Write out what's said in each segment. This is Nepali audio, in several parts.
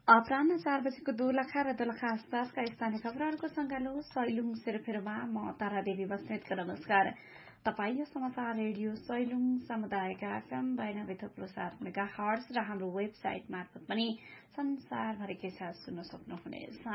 अपराह्न 4 बजेको दोलखा र दोलखा आसपासका स्थानीय खबरहरूको संगालो सैलुङ सेरोफेरोमा म तारा देवी बस्नेतको नमस्कार। तपाईँ यो समाचार रेडियो सैलुङ सामुदायिक एफएम 92.7 मेगाहर्ट्ज र हाम्रो वेबसाइट मार्फत पनि संसारभरिकै साथ सुन्न सक्नुहुनेछ।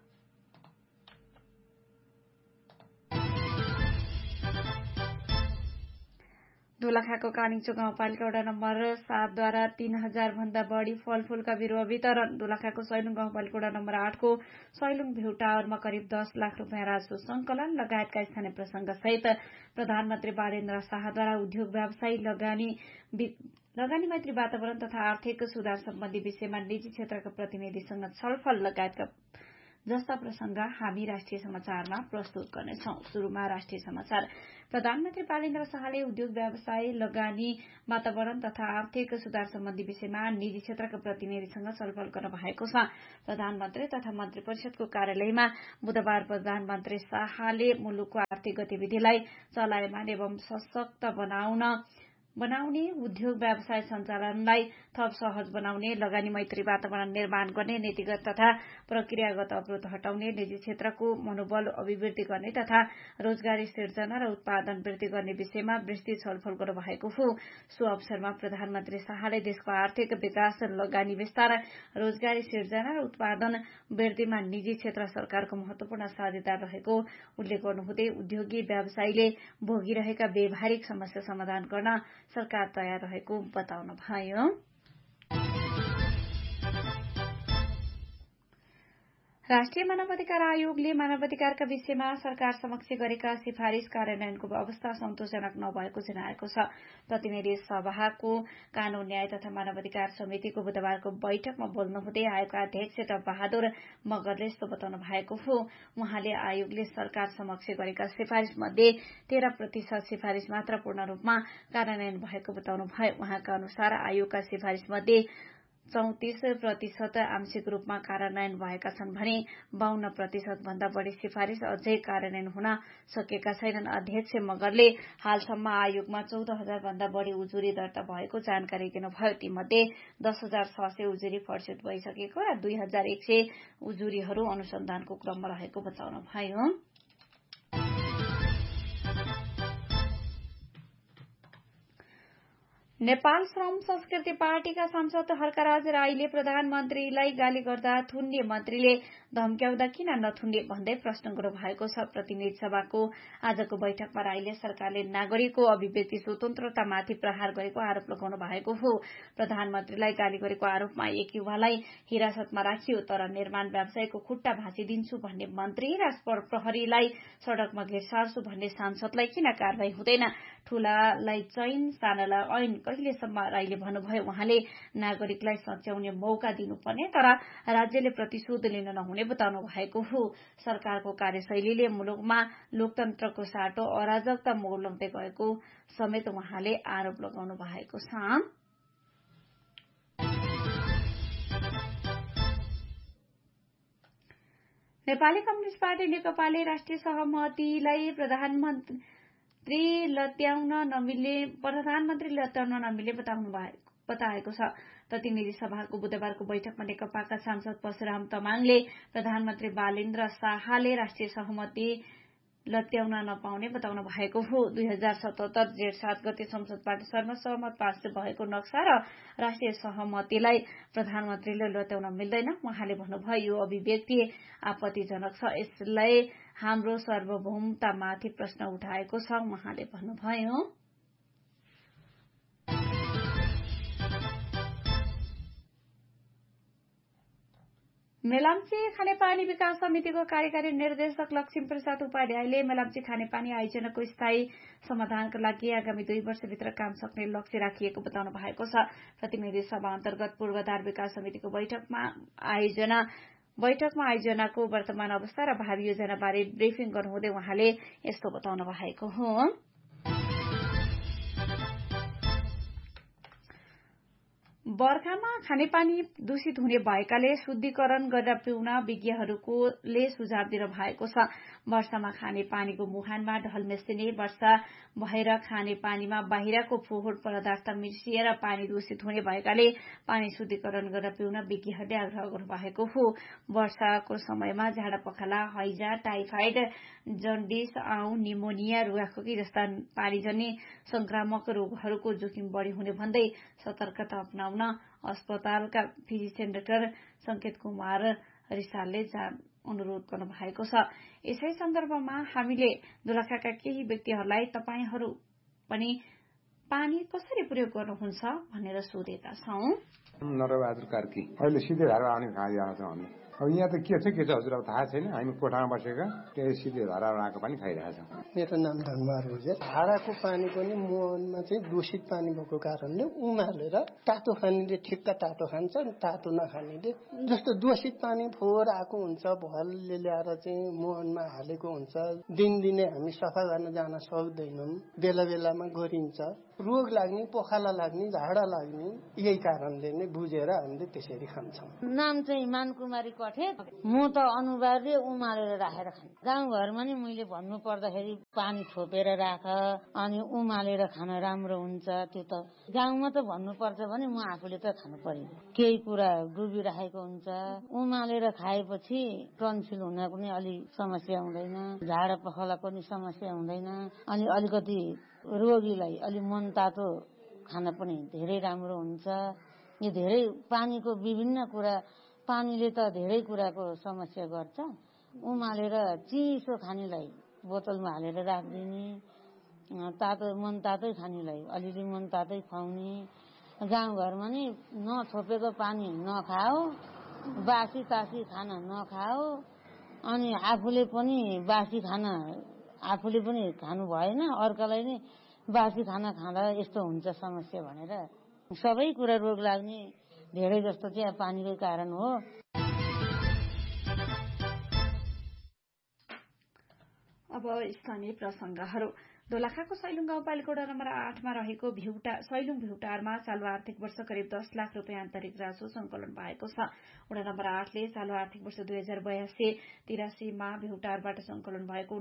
दोलखाको कालिचो गाउँपालिका वडा नम्बर 7द्वारा 3000 भन्दा बढ़ी फलफूलका बिरुवा वितरण। दोलखाको सैलुङ गाउँपालिका वडा नम्बर 8 को सैलुङ भ्यू टावरमा करिब 10 लाख रुपियाँ राजस्व संकलन लगायतका स्थानीय प्रसंग सहित प्रधानमन्त्री बालेन्द्र शाहद्वारा उद्योग व्यवसायी लगानी मैत्री वातावरण तथा आर्थिक सुधार सम्बन्धी विषयमा निजी क्षेत्रका प्रतिनिधिसँग छलफल लगायतका जस्ता प्रसंग हामी राष्ट्रिय समाचारमा प्रस्तुत गर्नेछौं। शुरूमा राष्ट्रिय समाचार। प्रधानमन्त्री बालेन्द्र शाहले उद्योग व्यवसाय लगानी वातावरण तथा आर्थिक सुधार सम्बन्धी विषयमा निजी क्षेत्रका प्रतिनिधिसँग छलफल गर्न भएको छ। प्रधानमन्त्री तथा मन्त्री परिषदको कार्यालयमा बुधबार प्रधानमन्त्री शाहले मुलुकको आर्थिक गतिविधिलाई चलायमान एवं सशक्त बनाउने उद्योग व्यवसाय सञ्चालनलाई थप सहज बनाउने लगानी मैत्री वातावरण निर्माण गर्ने नीतिगत तथा प्रक्रियागत अवरोध हटाउने निजी क्षेत्रको मनोबल अभिवृद्धि गर्ने तथा रोजगारी सिर्जना र उत्पादन वृद्धि गर्ने विषयमा विस्तृत छलफल गर्नुभएको हो। सो अवसरमा प्रधानमन्त्री शाहले देशको आर्थिक विकास लगानी विस्तार रोजगारी सिर्जना र उत्पादन वृद्धिमा निजी क्षेत्र सरकारको महत्वपूर्ण साझेदार रहेको उल्लेख गर्नुहुँदै उद्योगी व्यवसायीले भोगिरहेका व्यावहारिक समस्या समाधान गर्न सरकार तयार रहेको बताउनुभयो। राष्ट्रिय मानवाधिकार आयोगले मानवाधिकारका विषयमा सरकार समक्ष गरेका सिफारिश कार्यान्वयनको अवस्था सन्तोषजनक नभएको जनाएको छ। प्रतिनिधि सभाको कानून न्याय तथा मानवाधिकार समितिको बुधबारको बैठकमा बोल्नुहुँदै आयोगका अध्यक्ष बहादुर मगरले यस्तो बताउनु भएको हो। उहाँले आयोगले सरकार समक्ष गरेका सिफारिश मध्ये 13% सिफारिश मात्र पूर्ण रूपमा कार्यान्वयन भएको बताउनुभयो। उहाँका अनुसार आयोगका सिफारिश मध्ये 34% आंशिक रूपमा कार्यान्वयन भएका छन् भने 52% भन्दा बढ़ी सिफारिश अझै कार्यान्वयन हुन सकेका छैनन्। अध्यक्ष मगरले हालसम्म आयोगमा 14,000 भन्दा बढ़ी उजुरी दर्ता भएको जानकारी दिनुभयो। तीमध्ये 10,600 उजुरी फर्स्यौट भइसकेको र 2,100 उजुरीहरू अनुसन्धानको क्रममा रहेको बताउनुभयो। नेपाल श्रम संस्कृति पार्टीका सांसद हर्कराज राईले प्रधानमन्त्रीलाई गाली गर्दा थुन्ने मन्त्रीले धम्क्याउँदा किन नथुन्ने भन्दै प्रश्न गर्नुभएको छ। प्रतिनिधि सभाको आजको बैठकमा राईले सरकारले नागरिकको अभिव्यक्ति स्वतन्त्रतामाथि प्रहार गरेको आरोप लगाउनु भएको हो। प्रधानमन्त्रीलाई गाली गरेको आरोपमा एक युवालाई हिरासतमा राखियो तर निर्माण व्यवसायको खुट्टा भाँचिदिन्छु भन्ने मन्त्री र प्रहरीलाई सड़कमा घेरसार्छु भन्ने सांसदलाई किन कारवाही हुँदैन? ठूलालाई चैन सानालाई ऐन कहिलेसम्म? राईले भन्नुभयो। उहाँले नागरिकलाई सच्याउने मौका दिनुपर्ने तर राज्यले प्रतिशोध लिन नहुने बताउनु भएको हो। सरकारको कार्यशैलीले मुलुकमा लोकतन्त्रको साटो अराजकता मोर्लँदै गएको समेत उहाँले आरोप लगाउनु भएको छ। नेपाली कम्युनिष्ट पार्टी नेकपाले राष्ट्रिय सहमतिलाई प्रधानमन्त्री लत्याउन नमिल्ने बताएको छ। प्रतिनिधि सभाको बुधबारको बैठकमा नेकपाका सांसद परशुराम तामाङले प्रधानमन्त्री बालेन्द्र शाहले राष्ट्रिय सहमति लत्याउन नपाउने बताउनु भएको हो। 2077 जेठ 7 गते संसदबाट सर्वसम्मत पास भएको नक्सा र राष्ट्रिय सहमतिलाई प्रधानमन्त्रीले लत्याउन मिल्दैन। उहाँले भन्नुभयो यो अभिव्यक्ति आपत्तिजनक छ, यसले हाम्रो सार्वभौमतामाथि प्रश्न उठाएको छ। उहाँले भन्नुभयो मेलाम्ची खानेपानी विकास समितिको कार्यकारी निर्देशक लक्ष्मी प्रसाद उपाध्यायले मेलाम्ची खानेपानी आयोजनाको स्थायी समाधानका लागि आगामी 2 वर्षभित्र काम सक्ने लक्ष्य राखिएको बताउनु भएको छ। प्रतिनिधि सभा अन्तर्गत पूर्वाधार विकास समितिको बैठकमा आयोजनाको वर्तमान अवस्था र भावी योजनाबारे ब्रिफिङ गर्नुहुँदै उहाँले यस्तो बताउनु भएको हो। बर्खामा खानेपानी दूषित हुने भएकाले शुद्धिकरण गरेर पिउन विज्ञहरूले सुझाव दिनु भएको छ। वर्षामा खानेपानीको मुहानमा ढल मिसिने, वर्षा भएर खानेपानीमा बाहिरको फोहोर पदार्थ मिसिएर पानी दूषित हुने भएकाले पानी शुद्धिकरण गरेर पिउन विज्ञहरूले आग्रह गर्नुभएको हो। वर्षाको समयमा झाडा पखाला, हैजा, टाइफाइड, जन्डिस, आउँ, निमोनिया, रुगाखोकी जस्ता पानीजन्य संक्रामक रोगहरूको जोखिम बढ़ी हुने भन्दै सतर्कता अपनाउन अस्पतालका फिजिशियन डाक्टर संकेत कुमार रिसालले अनुरोध गर्नु भएको छ। यसै सन्दर्भमा हामीले दोलखाका केही व्यक्तिहरूलाई तपाईहरू पनि पानी कसरी प्रयोग गर्नुहुन्छ भनेर सोधेका छौं। नरबहादुर कार्की। अहिले सिधै धारा आउने खाइरहेको छौँ हामी। अब यहाँ त के छ अब थाहा छैन। हामी कोठामा बसेका त्यही सिधै धारा आएको पनि खाइरहेको छौँ। मेरो नाम धनबहादुर भुजेल। धाराको पानी पनि मुहानमा चाहिँ दूषित पानी भएको कारणले उमालेर तातो खानेले ठिक्क तातो खान्छ, तातो नखानेले जस्तो दूषित पानी फोहोर आएको हुन्छ, भलले ल्याएर चाहिँ मुहानमा हालेको हुन्छ। दिनदिनै हामी सफा गर्न जान सक्दैनौँ, बेला बेलामा गरिन्छ। रोग लाग्ने, पखाला लाग्ने, झाडा लाग्ने यही कारणले नै बुझेर हामीले त्यसरी खान्छौँ। नाम चाहिँ मानकुमारी कठे। म त अनिवार्य उमालेर राखेर खान्छु। गाउँघरमा नि मैले भन्नु पर्दाखेरि पानी छोपेर राख अनि उमालेर खान राम्रो हुन्छ। त्यो त गाउँमा त भन्नुपर्छ भने म आफूले त खानु पर्यो। केही कुरा डुबिराखेको हुन्छ, उमालेर खाएपछि टन्सिल हुन पनि अलि समस्या हुँदैन, झाडा पखालाको नि समस्या हुँदैन। अनि अलिकति रोगीलाई अलि मन तातो खान पनि धेरै राम्रो हुन्छ। यो धेरै पानीको विभिन्न कुरा, पानीले त धेरै कुराको समस्या गर्छ। उमालेर चिसो खानेलाई बोतलमा हालेर राखिदिने, तातो मन तातै खानेलाई अलिअलि मन तातै खुवाउने। गाउँघरमा नि नछोपेको पानी नखाओ, बासी तासी खाना नखाओ, अनि आफूले पनि बासी खाना आफूले पनि खानु भएन, अर्कालाई नै बासी खाना खाँदा यस्तो हुन्छ समस्या भनेर सबै कुरा रोग लाग्ने धेरै जस्तो चाहिँ पानीकै कारण हो। अब स्थानीय प्रसंगहरू। दोलखाको सैलुङ गाउँपालिका वडा नम्बर 8 मा रहेको सैलुङ भिउटारमा चालु आर्थिक वर्ष करिब 10 लाख रुपियाँ आन्तरिक राजस्व संकलन भएको छ। वडा नम्बर 8 ले चालु आर्थिक वर्ष 2082-83 मा भिउटारबाट संकलन भएको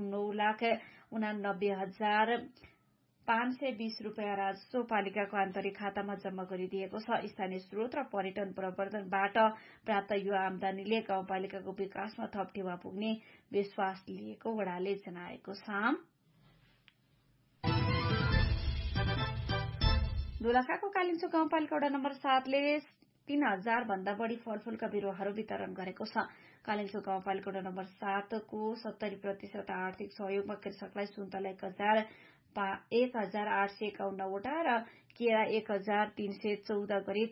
9,89,520 रुपियाँ राजस्व पालिकाको आन्तरिक खातामा जम्मा गरिदिएको छ। स्थानीय स्रोत र पर्यटन प्रवर्धनबाट प्राप्त यो आमदानीले गाउँपालिकाको विकासमा थप टेवा पुग्ने विश्वास लिएको वडाले जनाएको छ। दोलखाको कालिन्चोक गाउँपालिका वडा नम्बर 7 ले 3000 भन्दा बढ़ी फलफूलका बिरुवाहरू वितरण गरेको छ। कालिन्चोक गाउँपालिका वडा नम्बर 7 को 70% आर्थिक सहयोगमा कृषकलाई सुन्तला 1,851 वटा र केरा 1,314 गरी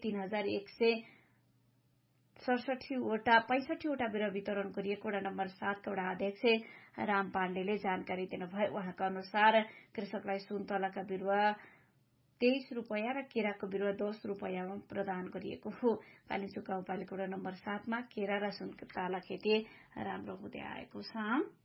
3,165 वटा बिरुवा वितरण गरिएको वडा नम्बर 7 का वडा अध्यक्ष राम पाण्डेले जानकारी दिनुभयो। उहाँका अनुसार कृषकलाई सुन्तलाका बिरुवा 23 रुपियाँ र केराको बिरुवा 10 रुपियाँमा प्रदान गरिएको हो। कालिन्चोक गाउँपालिका वडा नम्बर 7 मा केरा र सुन्तला खेती राम्रो हुँदै आएको छ।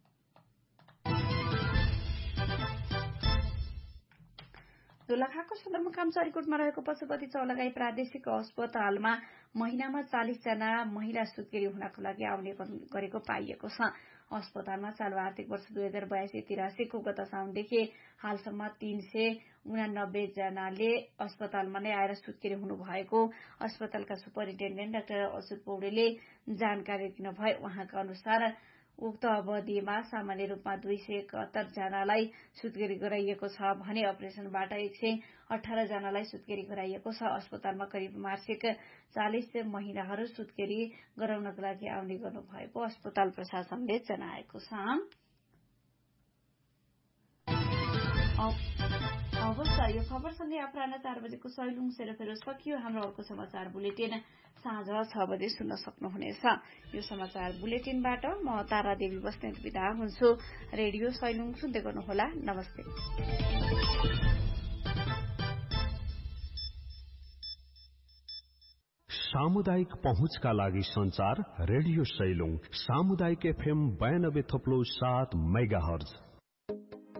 दोलखाको सदरमुकाम चरीकोटमा रहेको पशुपति चौलागाई प्रादेशिक अस्पतालमा महिनामा 40 जना महिला सुत्केरी हुनको लागि आउने गरेको पाइएको छ। अस्पतालमा चालु आर्थिक वर्ष 2082-83 को गत साउनदेखि हालसम्म 389 जनाले अस्पतालमा नै आएर सुत्केरी हुनु भएको अस्पतालका सुपरिन्टेण्डेन्ट डाक्टर अच्युत पौडेलले जानकारी दिनुभयो। उहाँका अनुसार उक्त अवधिमा सामान्य रूपमा 271 जनालाई सुत्केरी गराइएको छ भने अपरेशनबाट 118 जनालाई सुत्केरी गराइएको छ। अस्पतालमा करिब मासिक 40 महिलाहरू सुत्केरी गराउनका लागि आउने गर्नुभएको अस्पताल प्रशासनले जनाएको छ। अवश्य यो खबरसँगै अपराह्न 4 बजेको सैलुङ सेरोफेरो सकियो। हाम्रो अर्को समाचार बुलेटिन साँझ 6 बजे सुन्न सक्नुहुनेछ। यो समाचार बुलेटिनबाट म तारा देवी बस्नेत बिदा हुन्छु। रेडियो सैलुङ सुन्दै गर्नुहोला। नमस्ते। सामुदायिक पहुँचका लागि संचार रेडियो सैलुङ सामुदायिक FM 92.7 मेगाहर्ज।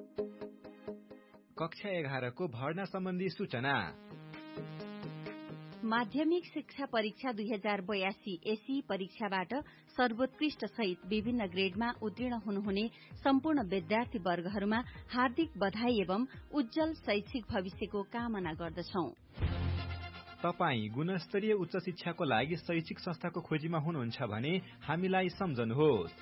कक्षा 11 को भर्ना सम्बन्धी सूचना। माध्यमिक शिक्षा परीक्षा 2082 एसी परीक्षाबाट सर्वोत्कृष्ट सहित विभिन्न ग्रेडमा उत्तीर्ण हुनुहुने सम्पूर्ण विद्यार्थी वर्गहरूमा हार्दिक बधाई एवं उज्जवल शैक्षिक भविष्यको कामना गर्दछौं। तपाई गुणस्तरीय उच्च शिक्षाको लागि शैक्षिक संस्थाको खोजीमा हुनुहुन्छ भने हामीलाई सम्झनुहोस्।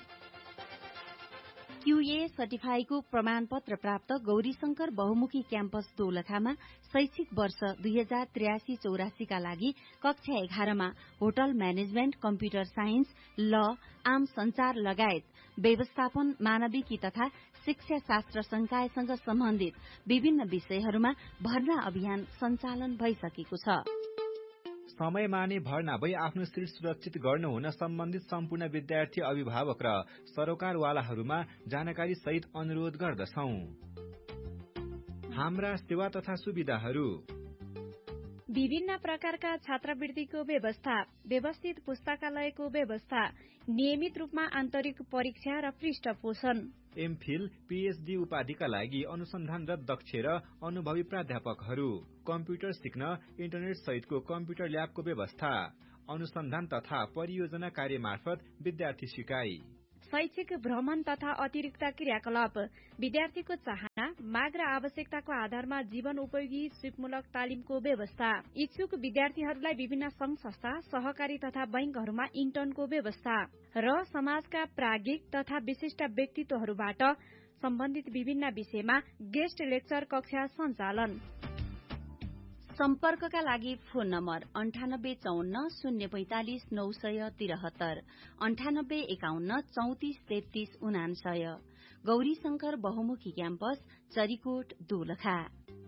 QA सर्टिफाईको प्रमाणपत्र प्राप्त गौरीशंकर बहुमुखी क्याम्पस दोलखामा शैक्षिक वर्ष 2083-84 का लागि कक्षा 11 मा होटल म्यानेजमेन्ट, कम्प्युटर साइन्स, ल, आम संचार लगायत व्यवस्थापन, मानविकी तथा शिक्षा शास्त्र संकायसँग सम्बन्धित विभिन्न विषयहरूमा भर्ना अभियान सञ्चालन भइसकेको छ। समयमा नै भर्ना भई आफ्नो सिट सुरक्षित गर्नुहुन सम्बन्धित सम्पूर्ण विद्यार्थी, अभिभावक र सरोकारवालाहरूमा जानकारी सहित अनुरोध गर्दछौं। हाम्रा सेवा तथा सुविधाहरू: विभिन्न प्रकारका छात्रवृत्तिको व्यवस्था, व्यवस्थित पुस्तकालयको व्यवस्था, नियमित रूपमा आन्तरिक परीक्षा र पृष्ठपोषण, एमफिल, पीएचडी उपाधिका लागि अनुसन्धानरत दक्ष र अनुभवी प्राध्यापकहरू, कम्प्युटर सिक्न इन्टरनेट सहितको कम्प्युटर ल्याबको व्यवस्था, अनुसन्धान तथा परियोजना कार्य मार्फत विद्यार्थी सिकाइ, शैक्षिक भ्रमण तथा अतिरिक्त क्रियाकलाप, विद्यार्थीको चाहना, माग र आवश्यकताको आधारमा जीवन उपयोगी सिपमूलक तालिमको व्यवस्था, इच्छुक विद्यार्थीहरूलाई विभिन्न संघ संस्था, सहकारी तथा बैंकहरूमा इन्टर्नको व्यवस्था र समाजका प्राज्ञिक तथा विशिष्ट व्यक्तित्वहरूबाट सम्बन्धित विभिन्न विषयमा गेस्ट लेक्चर कक्षा सञ्चालन। सम्पर्कका लागि फोन नम्बर 9854 045 973, 9851 34 33 99, गौरीशंकर बहुमुखी क्याम्पस, चरीकोट, दोलखा।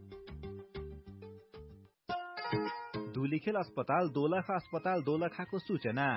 धुलीखेल अस्पताल दोलखा अस्पताल दोलखाको सूचना।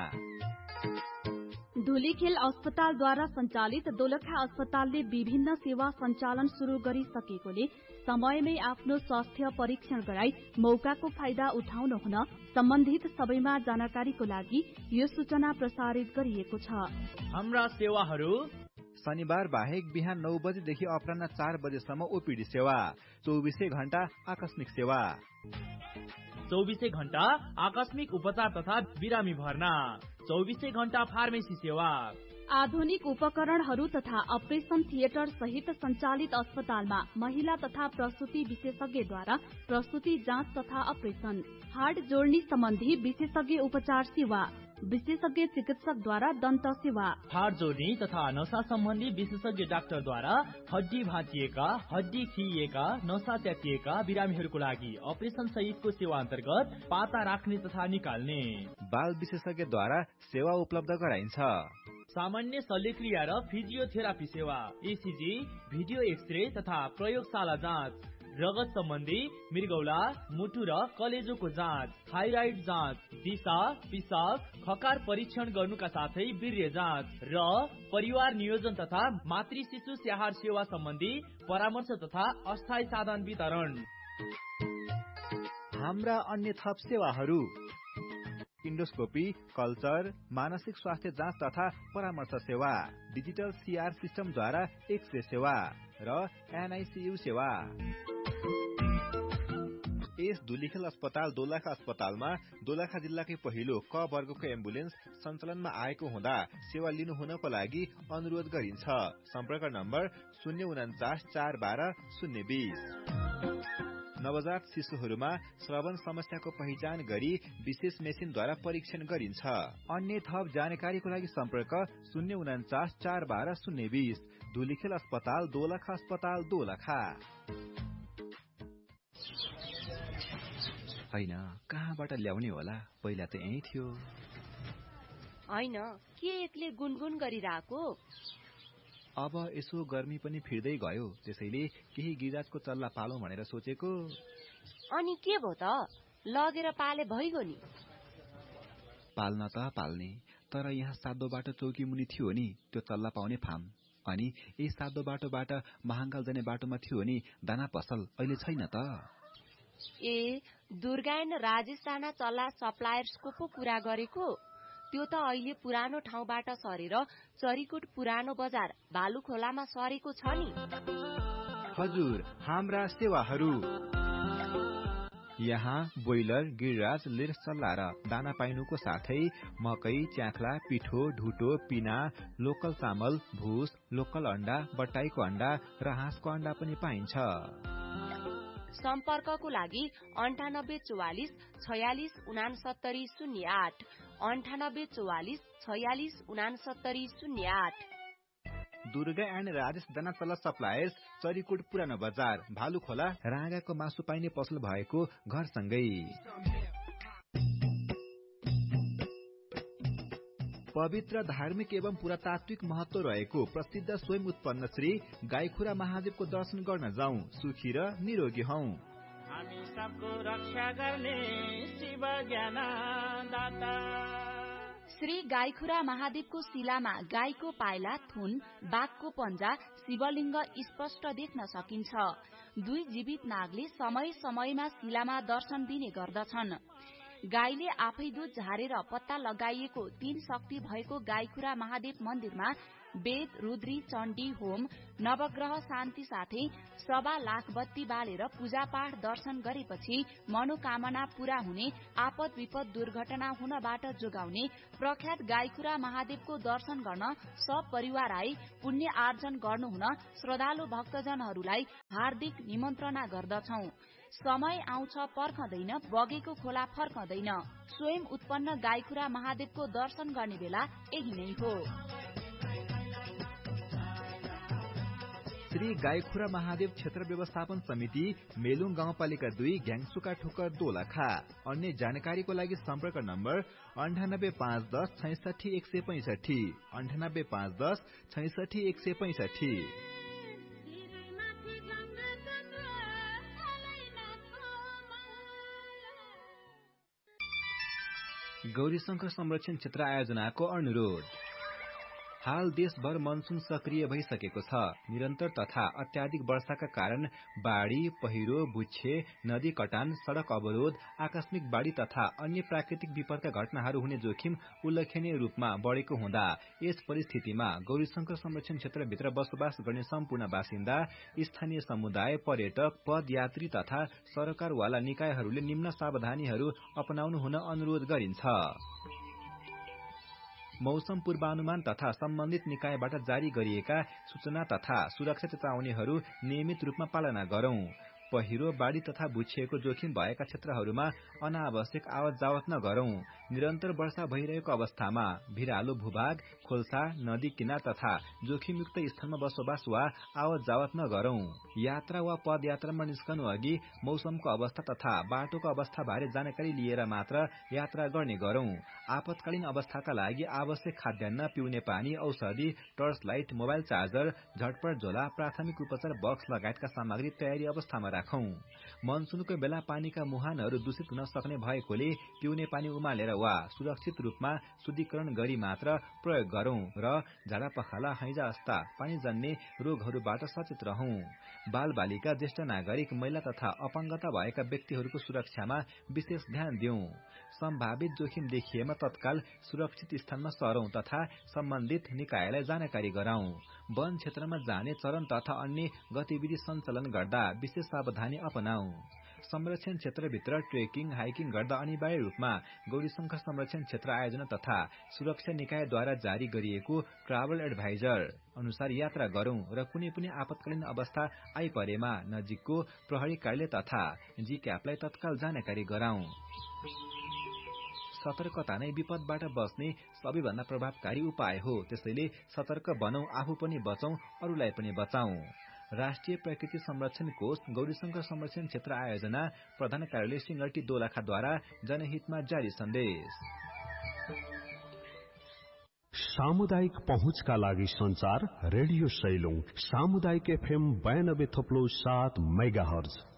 धुलीखेल अस्पतालद्वारा सञ्चालित दोलखा अस्पतालले विभिन्न सेवा सञ्चालन शुरू गरिसकेकोले समयमै आफ्नो स्वास्थ्य परीक्षण गराई मौकाको फाइदा उठाउन हुन सम्बन्धित सबैमा जानकारीको लागि यो सूचना प्रसारित गरिएको छ। हाम्रा सेवाहरू: शनिबार बाहेक बिहान 9 बजेदेखि अपराह्न 4 बजेसम्म ओपीडी सेवा, 24 घण्टा आकस्मिक सेवा, 24 घण्टा आकस्मिक उपचार तथा बिरामी भर्ना, 24 घण्टा फार्मेसी सेवा, आधुनिक उपकरणहरू तथा अपरेशन थिएटर सहित सञ्चालित अस्पतालमा महिला तथा प्रसुति विशेषज्ञद्वारा प्रसुति जाँच तथा अपरेशन, हाड जोड्नी सम्बन्धी विशेषज्ञ उपचार सेवा, विशेषज्ञ चिकित्सकद्वारा दन्त सेवा, हाड जोड्नी तथा नसा सम्बन्धी विशेषज्ञ डाक्टरद्वारा हड्डी भाँचिएका, हड्डी खिइएका, नसा च्यातिएका बिरामीहरूको लागि अपरेशन सहितको सेवा अन्तर्गत पाता राख्ने तथा निकाल्ने, बाल विशेषज्ञद्वारा सेवा उपलब्ध गराइन्छ। सामान्य शल्यक्रिया र फिजियोथेरापी सेवा, ECG, भिडियो एक्सरे तथा प्रयोगशाला जाँच, रगत सम्बन्धी मृगौला, मुटु र कलेजोको जाँच, थाइराइड जाँच, दिशा, पिसाब, खकार परीक्षण गर्नुका साथै वीर्य जाँच र परिवार नियोजन तथा मातृ शिशु स्याहार सेवा सम्बन्धी परामर्श तथा अस्थायी साधन वितरण। हाम्रा अन्य थप सेवाहरू: इन्डोस्कोपी, कल्चर, मानसिक स्वास्थ्य जाँच तथा परामर्श सेवा, डिजिटल CR सिस्टमद्वारा एक्सरे सेवा र NICU सेवा। यस धुलीखेल अस्पताल दोलखा अस्पतालमा दोलखा जिल्लाकै पहिलो क वर्गको एम्बुलेन्स सञ्चालनमा आएको हुँदा सेवा लिनु हुनको लागि अनुरोध गरिन्छ। सम्पर्क नम्बर 049 412 020। नवजात शिशुहरूमा श्रवण समस्याको पहिचान गरी विशेष मेसिनद्वारा परीक्षण गरिन्छ। अन्य थप जानकारीको लागि सम्पर्क 049 412 020। धुलीखेल अस्पताल दोलखा अस्पताल दोलखा। हैन, कहाँबाट ल्याउने होला? पहिला त यही थियो। हैन, के एकले गुनगुन गरिरहेको? अब यसो गर्मी पनि फिर्दै गयो, त्यसैले केही गिराजको चल्ला पालौं भनेर सोचेको। अनि के भो त? लगेर पाले भइगयो नि। पाल्न त पाल्ने, तर यहाँ सादो बाटो चौकी मुनि थियो नि त्यो चल्ला पाउने फार्म, अनि यही सादो बाटोबाट महाङ्काल जाने बाटोमा थियो नि दाना पसल, अहिले छैन त। ए, दुर्गायन राजेश राणा चल्ला सप्लायर्सको पो कुरा गरेको? त्यो त अहिले पुरानो ठाउँबाट सरेर चरीकोट पुरानो बजार भालुखोलामा सरेको छ नि। हजुर, हाम्रा सेवाहरू: यहाँ बोइलर, गिरिराज, लिर सल्ला र दाना पाइनुको साथै मकै, च्याख्ला, पिठो, ढुटो, पिना, लोकल चामल, भुस, लोकल अण्डा, बट्टाईको अण्डा र हाँसको अण्डा पनि पाइन्छ। सम्पर्कको लागि 9844 46 69 08 9844 46 69 08। दुर्गा एण्ड राजेश दाना तल सप्लायर्स, चरीकोट पुरानो बजार, भालुखोला, राँगाको मासु पाइने पसल भएको घरसँगै। पवित्र धार्मिक एवं पुरातात्विक महत्व रहेको प्रसिद्ध स्वयं उत्पन्न श्री गाईखुरा महादेवको दर्शन गर्न जाउँ, सुखी र निरोगी हौ। हामी सबको रक्षा गर्ने शिव ज्ञानदाता। श्री गाईखुरा महादेवको शिलामा गाईको पाइला, थुन, बाघको पञ्जा, शिवलिङ्ग स्पष्ट देख्न सकिन्छ। दुई जीवित नागले समय समयमा शिलामा दर्शन दिने गर्दछन्। गाईले आफै दूध झारेर पत्ता लगाइएको 3 शक्ति भएको गाईखुरा महादेव मन्दिरमा वेद, रुद्री, चण्डी होम, नवग्रह शान्ति साथै 1.25 लाख बत्ती बालेर पूजापाठ दर्शन गरेपछि मनोकामना पूरा हुने, आपद विपद दुर्घटना हुनबाट जोगाउने प्रख्यात गाईखुरा महादेवको दर्शन गर्न सब परिवार आई पुण्य आर्जन गर्नुहुन श्रद्धालु भक्तजनहरूलाई हार्दिक निमन्त्रणा गर्दछौं। समय आउँछ पर्खदैन, बगेको खोला फर्कदैन। स्वयं उत्पन्न गाईखुरा महादेवको दर्शन गर्ने बेला यही नै हो। श्री गाईखुरा महादेव क्षेत्र व्यवस्थापन समिति, मेलुङ गाउँपालिका 2, घ्याङसुका ठोकर दोलखा। अन्य जानकारीको लागि सम्पर्क नम्बर 985110 66 165 985110 66 165। गौरीशंकर संरक्षण क्षेत्र आयोजनाको अनुरोध। हाल देशभर मनसून सक्रिय भइसकेको छ। निरन्तर तथा अत्याधिक वर्षाका कारण बाढ़ी, पहिरो, बुच्छे, नदी कटान, सड़क अवरोध, आकस्मिक बाढ़ी तथा अन्य प्राकृतिक विपदका घटनाहरू हुने जोखिम उल्लेखनीय रूपमा बढ़ेको हुँदा यस परिस्थितिमा गौरीशंकर संरक्षण क्षेत्रभित्र बसोबास गर्ने सम्पूर्ण बासिन्दा, स्थानीय समुदाय, पर्यटक, पदयात्री तथा सरकारवाला निकायहरूले निम्न सावधानीहरू अपनाउनु हुन अनुरोध गरिन्छ। मौसम पूर्वानुमान तथा सम्बन्धित निकायबाट जारी गरिएका सूचना तथा सुरक्षा चेतावनीहरू नियमित रूपमा पालना गरौं। पहिरो, बाढ़ी तथा बुच्छिएको जोखिम भएका क्षेत्रहरूमा अनावश्यक आवत जावत नगरौं। निरन्तर वर्षा भइरहेको अवस्थामा भिरालो भूभाग, खोल्सा, नदी किनार तथा जोखिमयुक्त स्थानमा बसोबास वा आवत जावत नगरौं। यात्रा वा पदयात्रामा निस्कनु अघि मौसमको अवस्था तथा बाटोको अवस्था बारे जानकारी लिएर मात्र यात्रा गर्ने गरौं। आपतकालीन अवस्थाका लागि आवश्यक खाद्यान्न, पिउने पानी, औषधि, टर्च लाइट, मोबाइल चार्जर, झटपट झोला, प्राथमिक उपचार बक्स लगायतका सामग्री तयारी अवस्थामा राखौं। मनसूनको बेला पानीका मुहानहरू दूषित हुन सक्ने भएकोले पिउने पानी उमालेर वा सुरक्षित रूपमा शुद्धिकरण गरी मात्र प्रयोग गरौं र झाडापखाला, हैजा जस्ता पानीजन्य रोगहरूबाट सचेत रहौं। बाल बालिका, ज्येष्ठ नागरिक, महिला तथा अपाङ्गता भएका व्यक्तिहरूको सुरक्षामा विशेष ध्यान दिउँ। सम्भावित जोखिम देखिएमा तत्काल सुरक्षित स्थानमा सरौं तथा सम्बन्धित निकायलाई जानकारी गराउँ। वन क्षेत्रमा जाने चरण तथा अन्य गतिविधि सञ्चालन गर्दा विशेष सावधानी अपनाऊ। संरक्षण क्षेत्रभित्र ट्रेकिङ, हाइकिङ गर्दा अनिवार्य रूपमा गौरीशंकर संरक्षण क्षेत्र आयोजना तथा सुरक्षा निकायद्वारा जारी गरिएको ट्राभल एडभाइजर अनुसार यात्रा गरौं र कुनै पनि आपतकालीन अवस्था आइपरेमा नजिकको प्रहरी कार्यालय तथा जिक्यापलाई तत्काल जानकारी गराउँ। सतर्कता नै विपदबाट बस्ने सबैभन्दा प्रभावकारी उपाय हो। त्यसैले सतर्क बनौं, आफू पनि बचौं, अरूलाई पनि बचाउँ। राष्ट्रिय प्रकृति संरक्षण कोष, गौरीशंकर संरक्षण क्षेत्र आयोजना, प्रधान कार्यालय सिंगल्टी दोलखाद्वारा जनहितमा जारी सन्देश। सामुदायिक पहुँचका लागि संचार रेडियो सैलुङ, सामुदायिक FM 92.7 मेगाहर्ज।